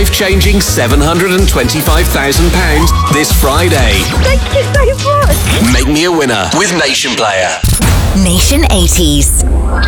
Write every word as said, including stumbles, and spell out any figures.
life-changing seven hundred twenty-five thousand pounds this Friday. Thank you so much. Make me a winner with Nation Player. Nation eighties.